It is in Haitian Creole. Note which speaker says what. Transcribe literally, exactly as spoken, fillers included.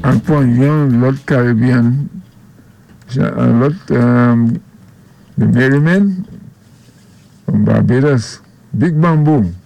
Speaker 1: encore il y a l'autre Caribbean, l'autre um, the Merryman from Barbados, Big Bamboo.